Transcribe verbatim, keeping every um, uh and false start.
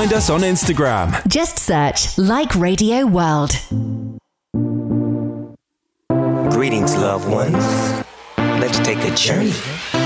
find us on Instagram. Just search Like Radio World. Greetings, loved ones. Let's take a journey